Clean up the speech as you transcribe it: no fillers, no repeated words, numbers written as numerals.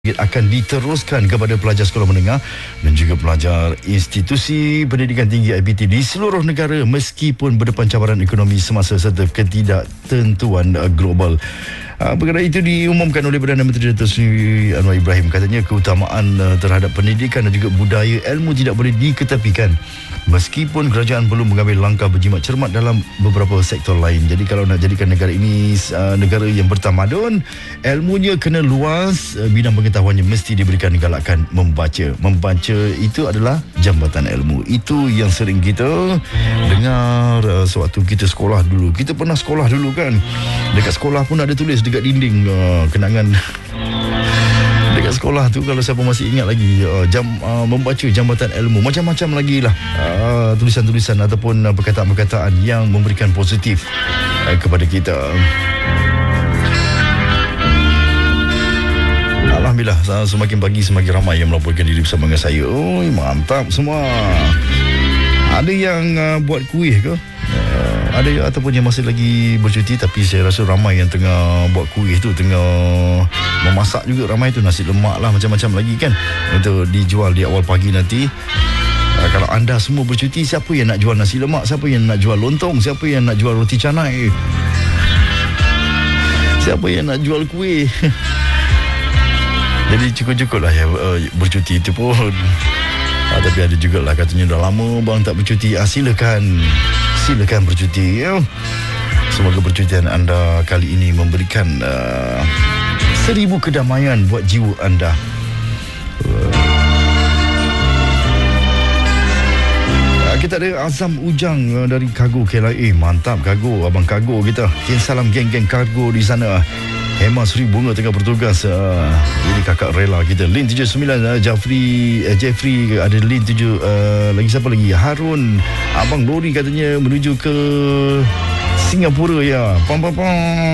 akan diteruskan kepada pelajar sekolah menengah dan juga pelajar institusi pendidikan tinggi IPT di seluruh negara meskipun berdepan cabaran ekonomi semasa serta ketidaktentuan global. Perkara itu diumumkan oleh Perdana Menteri Datuk Seri Anwar Ibrahim. Katanya keutamaan terhadap pendidikan dan juga budaya ilmu tidak boleh diketepikan meskipun kerajaan belum mengambil langkah berjimat cermat dalam beberapa sektor lain. Jadi kalau nak jadikan negara ini negara yang bertamadun, ilmunya kena luas, bidang pengetahuannya mesti diberikan galakan membaca. Membaca itu adalah jambatan ilmu. Itu yang sering kita dengar sewaktu kita sekolah dulu. Kita pernah sekolah dulu kan. Dekat sekolah pun ada tulis dekat dinding kenangan dekat sekolah tu, kalau siapa masih ingat lagi, membaca jambatan ilmu, macam-macam lagi lah tulisan-tulisan ataupun perkataan-perkataan yang memberikan positif kepada kita. Alhamdulillah, semakin pagi semakin ramai yang melaporkan diri bersama dengan saya. Mantap semua. Ada yang buat kuih ke? Ada ataupun yang masih lagi bercuti, tapi saya rasa ramai yang tengah buat kuih tu, tengah memasak juga ramai tu, nasi lemak lah, macam-macam lagi kan, untuk dijual di awal pagi nanti. Kalau anda semua bercuti, siapa yang nak jual nasi lemak, siapa yang nak jual lontong, siapa yang nak jual roti canai, siapa yang nak jual kuih. Jadi cukup-cukup lah ya bercuti itu pun. Tapi ada juga lah katanya dah lama bang tak bercuti. Silakan bercuti ya. Semoga percutian anda kali ini memberikan 1000 kedamaian buat jiwa anda. Kita ada Azam Ujang dari Kargo KLIA. Mantap Kargo, abang Kargo kita. Salam geng-geng Kargo di sana. Hema Sri Bunga tengah bertugas. Ini kakak rela kita. Lin 79, Jeffrey ada Lin 7, lagi siapa lagi? Harun, abang Lori katanya menuju ke Singapura ya. Pam.